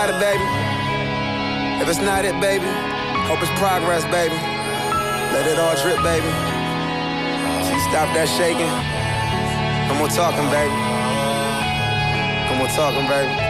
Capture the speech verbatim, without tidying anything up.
got it, baby. If it's not it, baby, hope it's progress, baby. Let it all drip, baby. Stop that shaking. No more talking, baby. No more talking, baby.